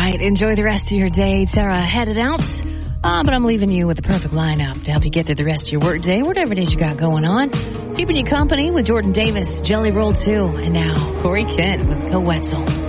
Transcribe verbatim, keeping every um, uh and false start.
right. Enjoy the rest of your day. Sarah headed out. Uh, but I'm leaving you with the perfect lineup to help you get through the rest of your work day, whatever it is you got going on. Keeping you company with Jordan Davis, Jelly Roll two, and now Corey Kent with Co Wetzel.